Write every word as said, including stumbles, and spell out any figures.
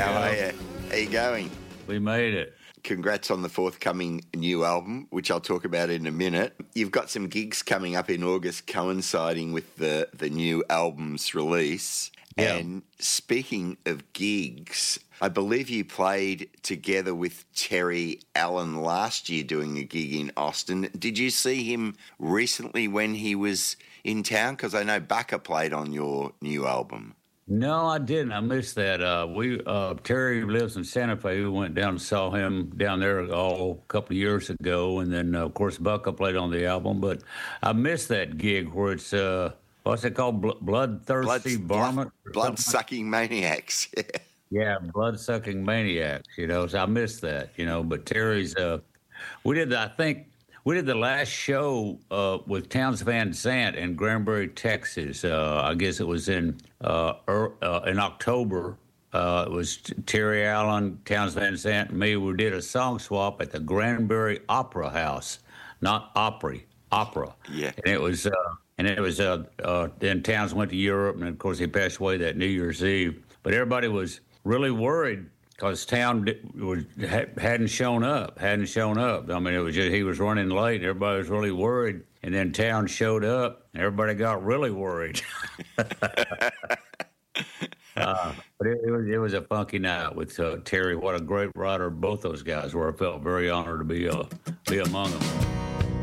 How are you? How you going? We made it. Congrats on the forthcoming new album, which I'll talk about in a minute. You've got some gigs coming up in August coinciding with the, the new album's release. Yeah. And speaking of gigs, I believe you played together with Terry Allen last year doing a gig in Austin. Did you see him recently when he was in town? Because I know Baka played on your new album. No, I didn't. I missed that. Uh, we uh, Terry lives in Santa Fe. We went down and saw him down there oh, a couple of years ago, and then uh, of course Bucka played on the album. But I missed that gig where it's uh, what's it called, Bl- bloodthirsty varmint, blood, blood sucking maniacs. Yeah, blood sucking maniacs. You know, so I missed that. You know, but Terry's. Uh, we did. I think. We did the last show uh, with Townes Van Zandt in Granbury, Texas. Uh, I guess it was in uh, er, uh, in October. Uh, it was Terry Allen, Townes Van Zandt, and me. We did a song swap at the Granbury Opera House, not Opry, Opera. Yeah. And it was, uh, and it was. Uh, uh, then Townes went to Europe, and of course he passed away that New Year's Eve. But everybody was really worried, because Town was, hadn't shown up, hadn't shown up. I mean, it was just, he was running late. Everybody was really worried. And then Town showed up. And everybody got really worried. uh, but it, it, was, it was a funky night with uh, Terry. What a great writer both those guys were. I felt very honored to be, uh, be among them.